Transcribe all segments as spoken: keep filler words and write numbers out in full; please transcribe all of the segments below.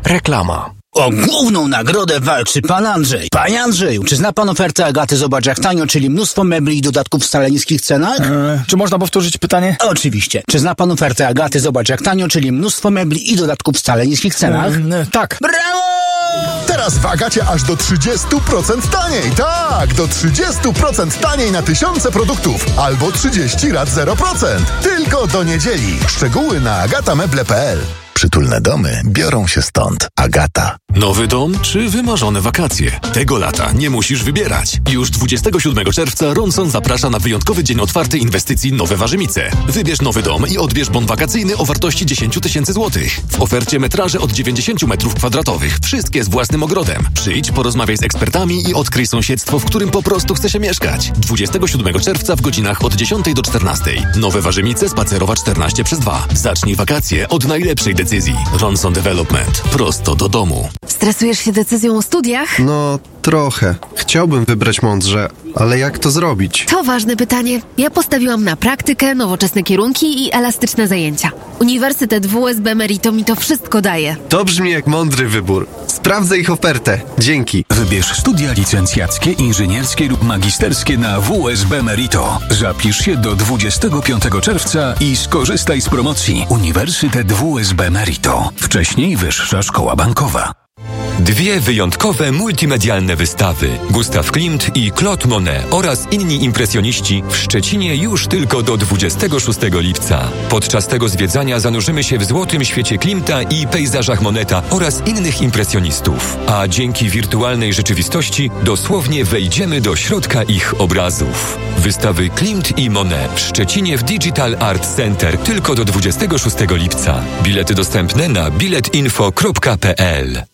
Reklama. O główną nagrodę walczy pan Andrzej. Panie Andrzeju, czy zna pan ofertę Agaty Zobacz jak tanio, czyli mnóstwo mebli i dodatków w wcale niskich cenach? Eee, czy można powtórzyć pytanie? Oczywiście. Czy zna pan ofertę Agaty Zobacz jak tanio, czyli mnóstwo mebli i dodatków w wcale niskich cenach? Eee, tak. Brawo! Teraz w Agacie aż do trzydzieści procent taniej. Tak, do trzydzieści procent taniej na tysiące produktów. Albo trzydzieści rat zero procent. Tylko do niedzieli. Szczegóły na agatameble kropka p l. Przytulne domy biorą się stąd. Agata. Nowy dom czy wymarzone wakacje? Tego lata nie musisz wybierać. Już dwudziestego siódmego czerwca Ronson zaprasza na wyjątkowy dzień otwarty inwestycji Nowe Warzymice. Wybierz nowy dom i odbierz bon wakacyjny o wartości dziesięć tysięcy złotych. W ofercie metraże od dziewięćdziesiąt metrów kwadratowych. Wszystkie z własnym ogrodem. Przyjdź, porozmawiaj z ekspertami i odkryj sąsiedztwo, w którym po prostu chce się mieszkać. dwudziestego siódmego czerwca w godzinach od dziesiątej do czternastej. Nowe Warzymice, Spacerowa czternaście przez dwa. Zacznij wakacje od najlepszej decyzji. Ronson Development. Prosto do domu. Stresujesz się decyzją o studiach? No, trochę. Chciałbym wybrać mądrze, ale jak to zrobić? To ważne pytanie. Ja postawiłam na praktykę, nowoczesne kierunki i elastyczne zajęcia. Uniwersytet W S B Merito mi to wszystko daje. To brzmi jak mądry wybór. Sprawdzę ich ofertę. Dzięki. Wybierz studia licencjackie, inżynierskie lub magisterskie na W S B Merito. Zapisz się do dwudziestego piątego czerwca i skorzystaj z promocji. Uniwersytet W S B Merito. Wcześniej Wyższa Szkoła Bankowa. Dwie wyjątkowe multimedialne wystawy Gustav Klimt i Claude Monet oraz inni impresjoniści w Szczecinie już tylko do dwudziestego szóstego lipca. Podczas tego zwiedzania zanurzymy się w złotym świecie Klimta i pejzażach Moneta oraz innych impresjonistów, a dzięki wirtualnej rzeczywistości dosłownie wejdziemy do środka ich obrazów. Wystawy Klimt i Monet w Szczecinie w Digital Art Center tylko do dwudziestego szóstego lipca. Bilety dostępne na biletinfo kropka p l.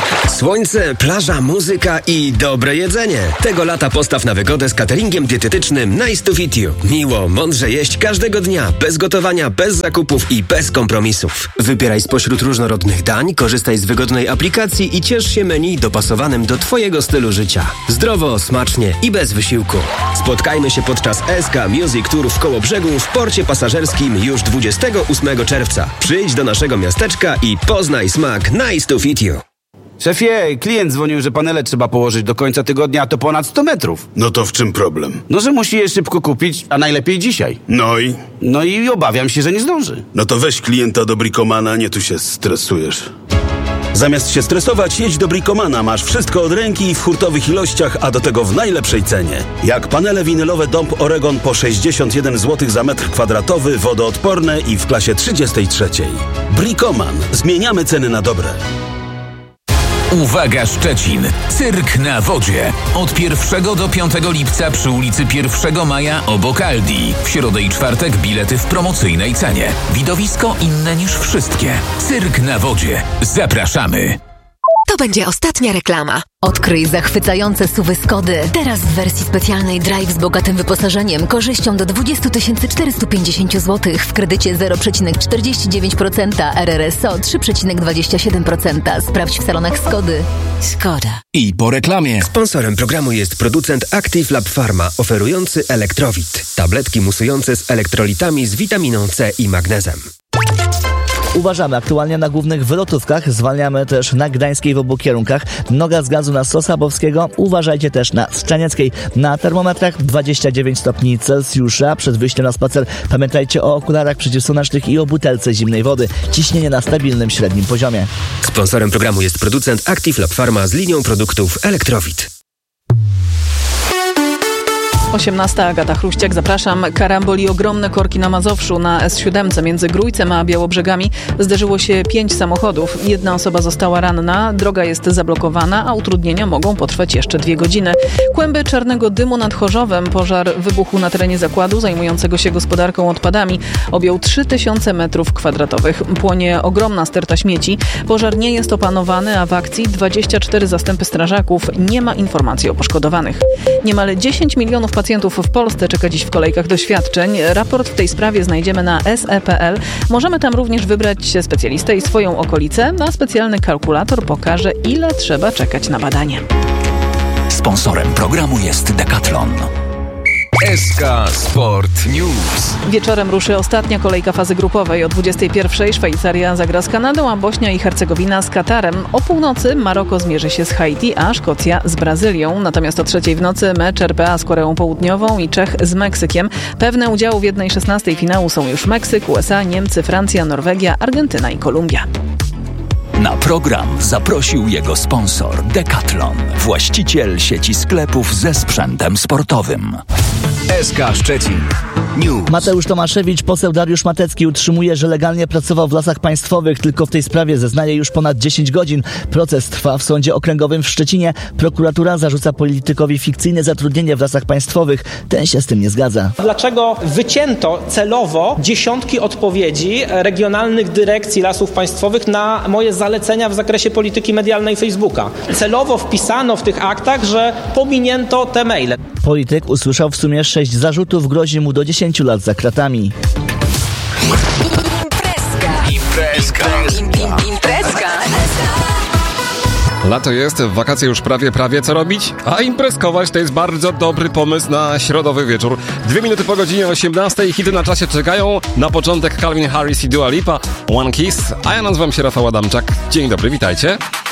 Słońce, plaża, muzyka i dobre jedzenie. Tego lata postaw na wygodę z cateringiem dietetycznym Nice to Fit You. Miło, mądrze jeść każdego dnia, bez gotowania, bez zakupów i bez kompromisów. Wybieraj spośród różnorodnych dań, korzystaj z wygodnej aplikacji i ciesz się menu dopasowanym do Twojego stylu życia. Zdrowo, smacznie i bez wysiłku. Spotkajmy się podczas S K Music Tour w Kołobrzegu w porcie pasażerskim już dwudziestego ósmego czerwca. Przyjdź do naszego miasteczka i poznaj smak Nice to Fit You. Szefie, klient dzwonił, że panele trzeba położyć do końca tygodnia, a to ponad sto metrów. No to w czym problem? No, że musi je szybko kupić, a najlepiej dzisiaj. No i? No i obawiam się, że nie zdąży. No to weź klienta do Bricomana, nie tu się stresujesz. Zamiast się stresować, jedź do Bricomana. Masz wszystko od ręki w hurtowych ilościach, a do tego w najlepszej cenie. Jak panele winylowe Dąb Oregon po sześćdziesiąt jeden złotych za metr kwadratowy, wodoodporne i w klasie trzydziestej trzeciej. Bricoman. Zmieniamy ceny na dobre. Uwaga Szczecin! Cyrk na wodzie. Od pierwszego do piątego lipca przy ulicy pierwszego maja obok Aldi. W środę i czwartek bilety w promocyjnej cenie. Widowisko inne niż wszystkie. Cyrk na wodzie. Zapraszamy! To będzie ostatnia reklama. Odkryj zachwycające suwy Skody. Teraz w wersji specjalnej Drive z bogatym wyposażeniem, korzyścią do dwadzieścia tysięcy czterysta pięćdziesiąt złotych w kredycie zero przecinek czterdzieści dziewięć procent, R R S O trzy przecinek dwadzieścia siedem procent. Sprawdź w salonach Skody. Skoda. I po reklamie. Sponsorem programu jest producent Active Lab Pharma, oferujący Elektrowit. Tabletki musujące z elektrolitami z witaminą C i magnezem. Uważamy aktualnie na głównych wylotówkach, zwalniamy też na Gdańskiej w obu kierunkach. Noga z gazu na Sosabowskiego, uważajcie też na Strzanieckiej. Na termometrach dwadzieścia dziewięć stopni Celsjusza. Przed wyjściem na spacer pamiętajcie o okularach przeciwsłonecznych i o butelce zimnej wody. Ciśnienie na stabilnym średnim poziomie. Sponsorem programu jest producent Active Lab Pharma z linią produktów Elektrowit. osiemnasta Agata Chruściak, zapraszam. Karambol i ogromne korki na Mazowszu. Na S siedem między Grójcem a Białobrzegami zderzyło się pięć samochodów. Jedna osoba została ranna, droga jest zablokowana, a utrudnienia mogą potrwać jeszcze dwie godziny. Kłęby czarnego dymu nad Chorzowem. Pożar wybuchł na terenie zakładu zajmującego się gospodarką odpadami. Objął trzy tysiące metrów kwadratowych. Płonie ogromna sterta śmieci. Pożar nie jest opanowany, a w akcji dwadzieścia cztery zastępy strażaków. Nie ma informacji o poszkodowanych. Niemal dziesięć milionów pacjentów w Polsce czeka dziś w kolejkach do świadczeń. Raport w tej sprawie znajdziemy na S E kropka p l. Możemy tam również wybrać specjalistę i swoją okolicę, a specjalny kalkulator pokaże, ile trzeba czekać na badanie. Sponsorem programu jest Decathlon. S K Sport News. Wieczorem ruszy ostatnia kolejka fazy grupowej. O dwudziestej pierwszej Szwajcaria zagra z Kanadą, a Bośnia i Hercegowina z Katarem. O północy Maroko zmierzy się z Haiti, a Szkocja z Brazylią. Natomiast o trzeciej w nocy mecz R P A z Koreą Południową i Czech z Meksykiem. Pewne udziału w jednej szesnastej finału są już Meksyk, U S A, Niemcy, Francja, Norwegia, Argentyna i Kolumbia. Na program zaprosił jego sponsor Decathlon, właściciel sieci sklepów ze sprzętem sportowym. S K Szczecin News. Mateusz Tomaszewicz, poseł Dariusz Matecki utrzymuje, że legalnie pracował w Lasach Państwowych. Tylko w tej sprawie zeznaje już ponad dziesięć godzin. Proces trwa w Sądzie Okręgowym w Szczecinie. Prokuratura zarzuca politykowi fikcyjne zatrudnienie w Lasach Państwowych. Ten się z tym nie zgadza. Dlaczego wycięto celowo dziesiątki odpowiedzi regionalnych dyrekcji Lasów Państwowych na moje zalecenia w zakresie polityki medialnej Facebooka? Celowo wpisano w tych aktach, że pominięto te maile. Polityk usłyszał w sumie sześć zarzutów, grozi mu do dziesięciu lat za kratami. Imprezka. Imprezka. Imprezka. Lato jest, wakacje już prawie, prawie. Co robić? A imprezkować to jest bardzo dobry pomysł na środowy wieczór. Dwie minuty po godzinie osiemnastej. Hity na czasie czekają. Na początek Calvin Harris i Dua Lipa. One Kiss. A ja nazywam się Rafał Adamczak. Dzień dobry, witajcie.